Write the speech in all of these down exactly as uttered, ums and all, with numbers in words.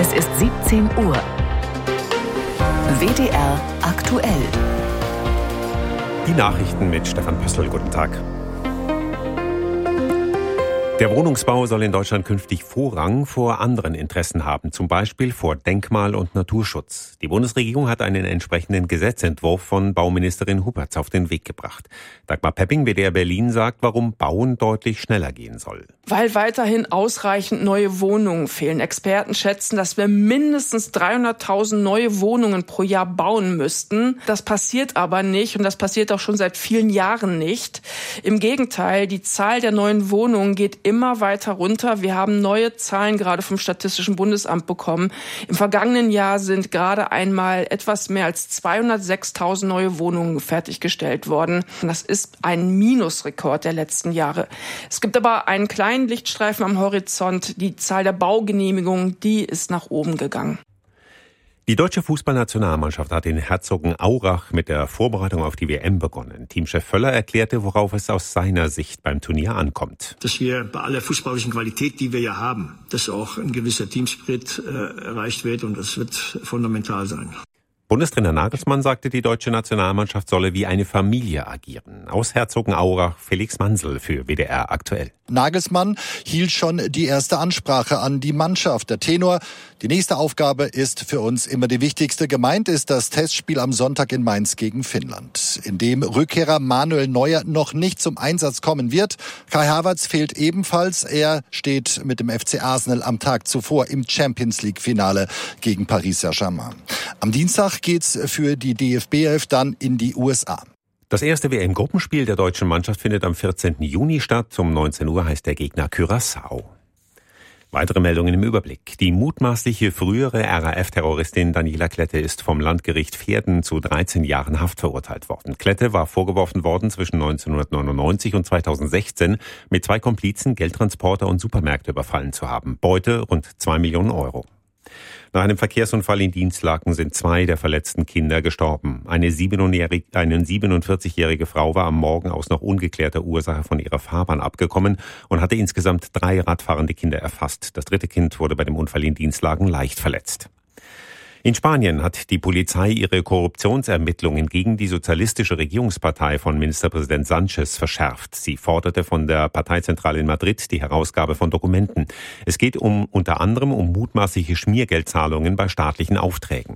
Es ist siebzehn Uhr. W D R aktuell. Die Nachrichten mit Stefan Pössl. Guten Tag. Der Wohnungsbau soll in Deutschland künftig Vorrang vor anderen Interessen haben, zum Beispiel vor Denkmal- und Naturschutz. Die Bundesregierung hat einen entsprechenden Gesetzentwurf von Bauministerin Huppertz auf den Weg gebracht. Dagmar Pepping, W D R Berlin, sagt, warum Bauen deutlich schneller gehen soll. Weil weiterhin ausreichend neue Wohnungen fehlen. Experten schätzen, dass wir mindestens dreihunderttausend neue Wohnungen pro Jahr bauen müssten. Das passiert aber nicht und das passiert auch schon seit vielen Jahren nicht. Im Gegenteil, die Zahl der neuen Wohnungen geht immer weiter runter. Wir haben neue Zahlen gerade vom Statistischen Bundesamt bekommen. Im vergangenen Jahr sind gerade einmal etwas mehr als zweihundertsechstausend neue Wohnungen fertiggestellt worden. Das ist ein Minusrekord der letzten Jahre. Es gibt aber einen kleinen Lichtstreifen am Horizont. Die Zahl der Baugenehmigungen, die ist nach oben gegangen. Die deutsche Fußballnationalmannschaft hat in Herzogenaurach mit der Vorbereitung auf die W M begonnen. Teamchef Völler erklärte, worauf es aus seiner Sicht beim Turnier ankommt. Dass wir bei aller fußballischen Qualität, die wir ja haben, dass auch ein gewisser Teamspirit äh, erreicht wird, und das wird fundamental sein. Bundestrainer Nagelsmann sagte, die deutsche Nationalmannschaft solle wie eine Familie agieren. Aus Herzogenaurach Felix Mansel für W D R aktuell. Nagelsmann hielt schon die erste Ansprache an die Mannschaft. Der Tenor: Die nächste Aufgabe ist für uns immer die wichtigste. Gemeint ist das Testspiel am Sonntag in Mainz gegen Finnland, in dem Rückkehrer Manuel Neuer noch nicht zum Einsatz kommen wird. Kai Havertz fehlt ebenfalls. Er steht mit dem F C Arsenal am Tag zuvor im Champions-League-Finale gegen Paris Saint-Germain. Am Dienstag geht's für die D F B elf dann in die U S A. Das erste W M-Gruppenspiel der deutschen Mannschaft findet am vierzehnten Juni statt. Um neunzehn Uhr heißt der Gegner Curaçao. Weitere Meldungen im Überblick. Die mutmaßliche frühere R A F-Terroristin Daniela Klette ist vom Landgericht Verden zu dreizehn Jahren Haft verurteilt worden. Klette war vorgeworfen worden, zwischen neunzehnhundertneunundneunzig und zweitausendsechzehn mit zwei Komplizen Geldtransporter und Supermärkte überfallen zu haben. Beute rund zwei Millionen Euro. Nach einem Verkehrsunfall in Dinslaken sind zwei der verletzten Kinder gestorben. Eine siebenundvierzig-jährige Frau war am Morgen aus noch ungeklärter Ursache von ihrer Fahrbahn abgekommen und hatte insgesamt drei radfahrende Kinder erfasst. Das dritte Kind wurde bei dem Unfall in Dinslaken leicht verletzt. In Spanien hat die Polizei ihre Korruptionsermittlungen gegen die sozialistische Regierungspartei von Ministerpräsident Sánchez verschärft. Sie forderte von der Parteizentrale in Madrid die Herausgabe von Dokumenten. Es geht um unter anderem um mutmaßliche Schmiergeldzahlungen bei staatlichen Aufträgen.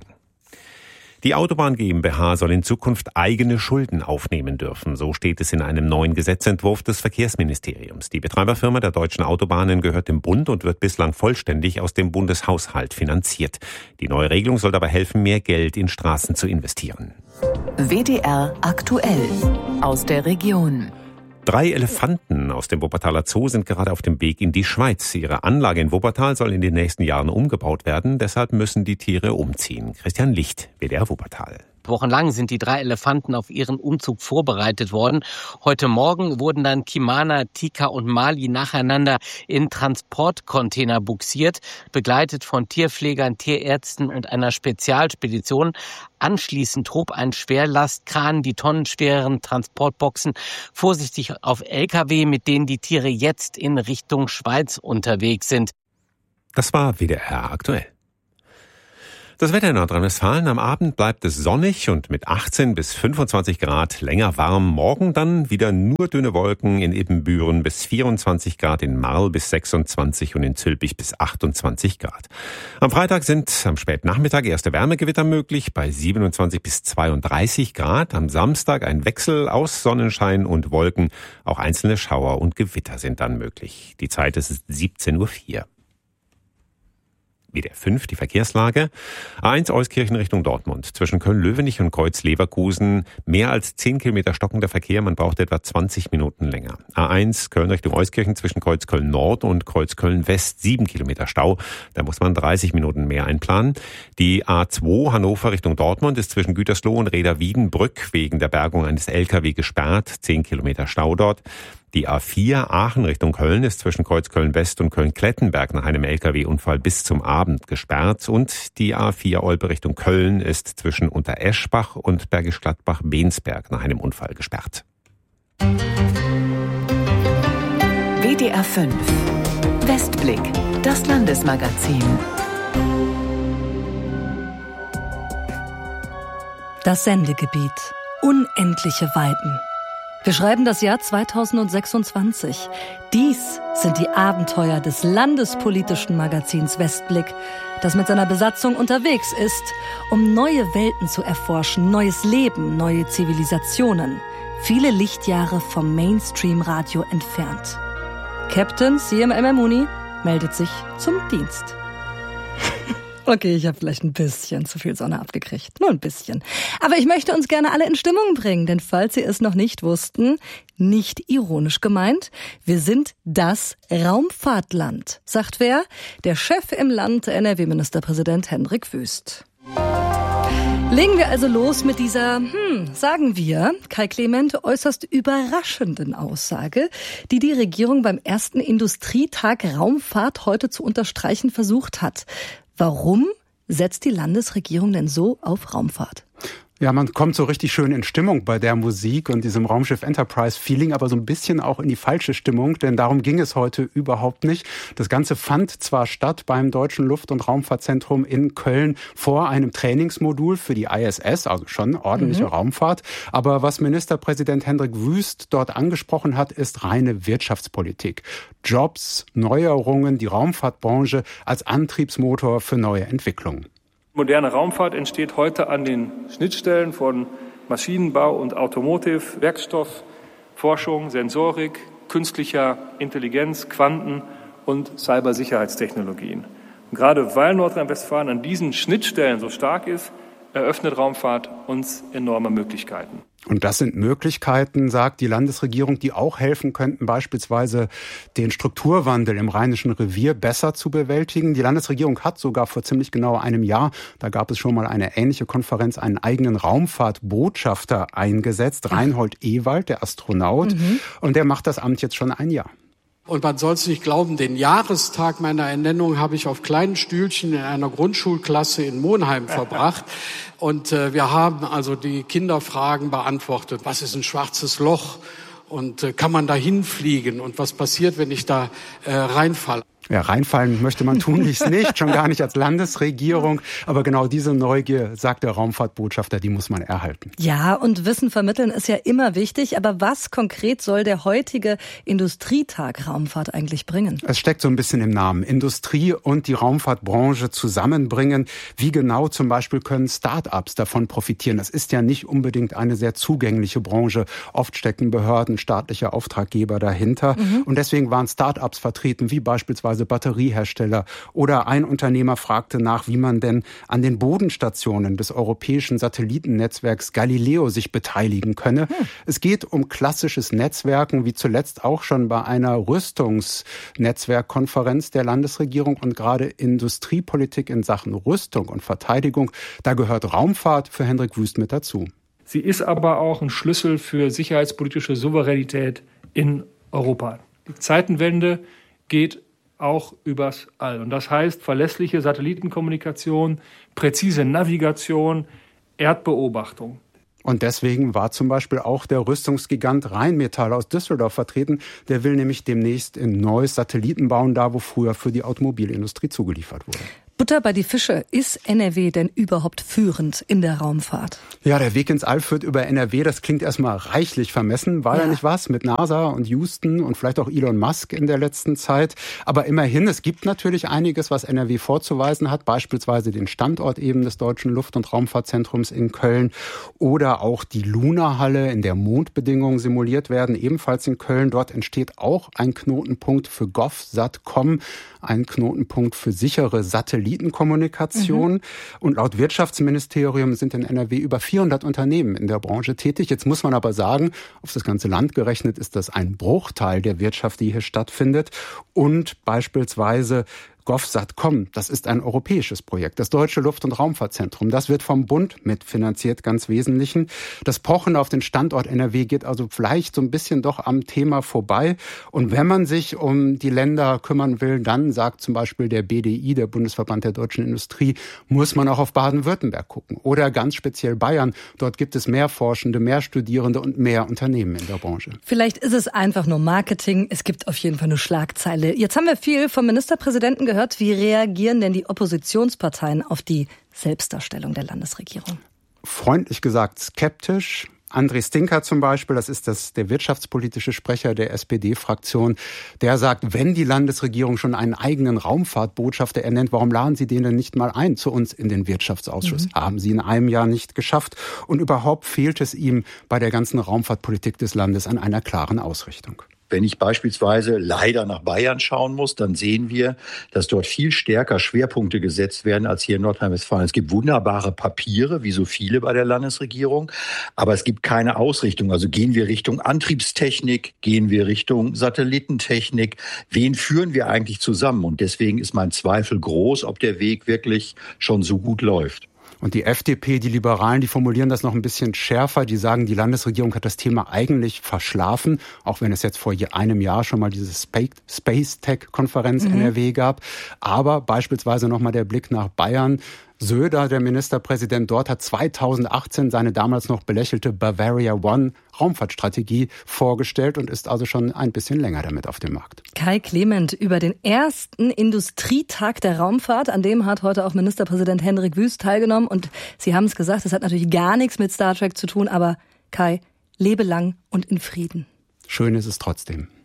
Die Autobahn GmbH soll in Zukunft eigene Schulden aufnehmen dürfen. So steht es in einem neuen Gesetzentwurf des Verkehrsministeriums. Die Betreiberfirma der deutschen Autobahnen gehört dem Bund und wird bislang vollständig aus dem Bundeshaushalt finanziert. Die neue Regelung soll dabei helfen, mehr Geld in Straßen zu investieren. W D R aktuell aus der Region. Drei Elefanten aus dem Wuppertaler Zoo sind gerade auf dem Weg in die Schweiz. Ihre Anlage in Wuppertal soll in den nächsten Jahren umgebaut werden. Deshalb müssen die Tiere umziehen. Christian Licht, W D R Wuppertal. Wochenlang sind die drei Elefanten auf ihren Umzug vorbereitet worden. Heute Morgen wurden dann Kimana, Tika und Mali nacheinander in Transportcontainer buxiert, begleitet von Tierpflegern, Tierärzten und einer Spezialspedition. Anschließend hob ein Schwerlastkran die tonnenschweren Transportboxen vorsichtig auf L K W, mit denen die Tiere jetzt in Richtung Schweiz unterwegs sind. Das war W D R aktuell. Das Wetter in Nordrhein-Westfalen: Am Abend bleibt es sonnig und mit achtzehn bis fünfundzwanzig Grad länger warm. Morgen dann wieder nur dünne Wolken, in Ibbenbüren bis vierundzwanzig Grad, in Marl bis sechsundzwanzig und in Zülpich bis achtundzwanzig Grad. Am Freitag sind am Spätnachmittag erste Wärmegewitter möglich bei siebenundzwanzig bis zweiunddreißig Grad. Am Samstag ein Wechsel aus Sonnenschein und Wolken. Auch einzelne Schauer und Gewitter sind dann möglich. Die Zeit ist siebzehn Uhr vier. W D R fünf, die Verkehrslage. A eins Euskirchen Richtung Dortmund. Zwischen Köln-Löwenich und Kreuz-Leverkusen mehr als zehn Kilometer stockender Verkehr. Man braucht etwa zwanzig Minuten länger. A eins Köln Richtung Euskirchen zwischen Kreuz Köln Nord und Kreuz Köln West sieben Kilometer Stau. Da muss man dreißig Minuten mehr einplanen. Die A zwei Hannover Richtung Dortmund ist zwischen Gütersloh und Reda-Wiedenbrück wegen der Bergung eines L K W gesperrt. zehn Kilometer Stau dort. Die A vier Aachen Richtung Köln ist zwischen Kreuz Köln West und Köln-Klettenberg nach einem L K W-Unfall bis zum Abend gesperrt. Und die A vier Olpe Richtung Köln ist zwischen Untereschbach und Bergisch Gladbach-Bensberg nach einem Unfall gesperrt. W D R fünf Westblick, das Landesmagazin. Das Sendegebiet. Unendliche Weiten. Wir schreiben das Jahr zweitausendsechsundzwanzig. Dies sind die Abenteuer des landespolitischen Magazins Westblick, das mit seiner Besatzung unterwegs ist, um neue Welten zu erforschen, neues Leben, neue Zivilisationen. Viele Lichtjahre vom Mainstream-Radio entfernt. Captain C M M Muni meldet sich zum Dienst. Okay, ich habe vielleicht ein bisschen zu viel Sonne abgekriegt. Nur ein bisschen. Aber ich möchte uns gerne alle in Stimmung bringen, denn falls Sie es noch nicht wussten, nicht ironisch gemeint, wir sind das Raumfahrtland, sagt wer? Der Chef im Land, N R W-Ministerpräsident Hendrik Wüst. Legen wir also los mit dieser, hm, sagen wir, Kai Clement, äußerst überraschenden Aussage, die die Regierung beim ersten Industrietag Raumfahrt heute zu unterstreichen versucht hat. Warum setzt die Landesregierung denn so auf Raumfahrt? Ja, man kommt so richtig schön in Stimmung bei der Musik und diesem Raumschiff Enterprise-Feeling, aber so ein bisschen auch in die falsche Stimmung, denn darum ging es heute überhaupt nicht. Das Ganze fand zwar statt beim Deutschen Luft- und Raumfahrtzentrum in Köln vor einem Trainingsmodul für die I S S, also schon ordentliche mhm. Raumfahrt, aber was Ministerpräsident Hendrik Wüst dort angesprochen hat, ist reine Wirtschaftspolitik. Jobs, Neuerungen, die Raumfahrtbranche als Antriebsmotor für neue Entwicklungen. Moderne Raumfahrt entsteht heute an den Schnittstellen von Maschinenbau und Automotive, Werkstoff, Forschung, Sensorik, künstlicher Intelligenz, Quanten- und Cybersicherheitstechnologien. Und gerade weil Nordrhein-Westfalen an diesen Schnittstellen so stark ist, eröffnet Raumfahrt uns enorme Möglichkeiten. Und das sind Möglichkeiten, sagt die Landesregierung, die auch helfen könnten, beispielsweise den Strukturwandel im Rheinischen Revier besser zu bewältigen. Die Landesregierung hat sogar vor ziemlich genau einem Jahr, da gab es schon mal eine ähnliche Konferenz, einen eigenen Raumfahrtbotschafter eingesetzt, Reinhold Ewald, der Astronaut. Mhm. Und der macht das Amt jetzt schon ein Jahr. Und man soll es nicht glauben, den Jahrestag meiner Ernennung habe ich auf kleinen Stühlchen in einer Grundschulklasse in Monheim verbracht. Und äh, wir haben also die Kinderfragen beantwortet. Was ist ein schwarzes Loch? Und äh, kann man da hinfliegen? Und was passiert, wenn ich da äh, reinfalle? Ja, reinfallen möchte man tunlichst nicht, schon gar nicht als Landesregierung. Aber genau diese Neugier, sagt der Raumfahrtbotschafter, die muss man erhalten. Ja, und Wissen vermitteln ist ja immer wichtig. Aber was konkret soll der heutige Industrietag Raumfahrt eigentlich bringen? Es steckt so ein bisschen im Namen. Industrie und die Raumfahrtbranche zusammenbringen. Wie genau zum Beispiel können Start-ups davon profitieren? Das ist ja nicht unbedingt eine sehr zugängliche Branche. Oft stecken Behörden, staatliche Auftraggeber dahinter. Mhm. Und deswegen waren Start-ups vertreten, wie beispielsweise Batteriehersteller. Oder ein Unternehmer fragte nach, wie man denn an den Bodenstationen des europäischen Satellitennetzwerks Galileo sich beteiligen könne. Hm. Es geht um klassisches Netzwerken, wie zuletzt auch schon bei einer Rüstungsnetzwerkkonferenz der Landesregierung. Und gerade Industriepolitik in Sachen Rüstung und Verteidigung, da gehört Raumfahrt für Hendrik Wüst mit dazu. Sie ist aber auch ein Schlüssel für sicherheitspolitische Souveränität in Europa. Die Zeitenwende geht auch übers All. Und das heißt verlässliche Satellitenkommunikation, präzise Navigation, Erdbeobachtung. Und deswegen war zum Beispiel auch der Rüstungsgigant Rheinmetall aus Düsseldorf vertreten. Der will nämlich demnächst in Neuss Satelliten bauen, da wo früher für die Automobilindustrie zugeliefert wurde. Butter bei die Fische. Ist N R W denn überhaupt führend in der Raumfahrt? Ja, der Weg ins All führt über N R W. Das klingt erstmal reichlich vermessen. War ja. ja nicht was mit NASA und Houston und vielleicht auch Elon Musk in der letzten Zeit. Aber immerhin, es gibt natürlich einiges, was N R W vorzuweisen hat. Beispielsweise den Standort eben des Deutschen Luft- und Raumfahrtzentrums in Köln. Oder auch die Luna-Halle, in der Mondbedingungen simuliert werden. Ebenfalls in Köln. Dort entsteht auch ein Knotenpunkt für GovSatCom. Ein Knotenpunkt für sichere Satellitenkommunikation. Mhm. Und laut Wirtschaftsministerium sind in N R W über vierhundert Unternehmen in der Branche tätig. Jetzt muss man aber sagen, auf das ganze Land gerechnet ist das ein Bruchteil der Wirtschaft, die hier stattfindet. Und beispielsweise GovSatCom, das ist ein europäisches Projekt. Das Deutsche Luft- und Raumfahrtzentrum, das wird vom Bund mitfinanziert, ganz Wesentlichen. Das Pochen auf den Standort N R W geht also vielleicht so ein bisschen doch am Thema vorbei. Und wenn man sich um die Länder kümmern will, dann sagt zum Beispiel der B D I, der Bundesverband der deutschen Industrie, muss man auch auf Baden-Württemberg gucken. Oder ganz speziell Bayern. Dort gibt es mehr Forschende, mehr Studierende und mehr Unternehmen in der Branche. Vielleicht ist es einfach nur Marketing. Es gibt auf jeden Fall eine Schlagzeile. Jetzt haben wir viel vom Ministerpräsidenten gehört. gehört. Wie reagieren denn die Oppositionsparteien auf die Selbstdarstellung der Landesregierung? Freundlich gesagt skeptisch. André Stinka zum Beispiel, das ist das, der wirtschaftspolitische Sprecher der S P D-Fraktion, der sagt, wenn die Landesregierung schon einen eigenen Raumfahrtbotschafter ernennt, warum laden Sie den denn nicht mal ein zu uns in den Wirtschaftsausschuss? Mhm. Haben Sie in einem Jahr nicht geschafft. Und überhaupt fehlt es ihm bei der ganzen Raumfahrtpolitik des Landes an einer klaren Ausrichtung. Wenn ich beispielsweise leider nach Bayern schauen muss, dann sehen wir, dass dort viel stärker Schwerpunkte gesetzt werden als hier in Nordrhein-Westfalen. Es gibt wunderbare Papiere, wie so viele bei der Landesregierung, aber es gibt keine Ausrichtung. Also gehen wir Richtung Antriebstechnik, gehen wir Richtung Satellitentechnik. Wen führen wir eigentlich zusammen? Und deswegen ist mein Zweifel groß, ob der Weg wirklich schon so gut läuft. Und die F D P, die Liberalen, die formulieren das noch ein bisschen schärfer. Die sagen, die Landesregierung hat das Thema eigentlich verschlafen, auch wenn es jetzt vor einem Jahr schon mal diese Space-Tech-Konferenz mhm. N R W gab. Aber beispielsweise nochmal der Blick nach Bayern. Söder, der Ministerpräsident dort, hat zweitausendachtzehn seine damals noch belächelte Bavaria One Raumfahrtstrategie vorgestellt und ist also schon ein bisschen länger damit auf dem Markt. Kai Clement über den ersten Industrietag der Raumfahrt. An dem hat heute auch Ministerpräsident Hendrik Wüst teilgenommen. Und Sie haben es gesagt, es hat natürlich gar nichts mit Star Trek zu tun. Aber Kai, lebe lang und in Frieden. Schön ist es trotzdem.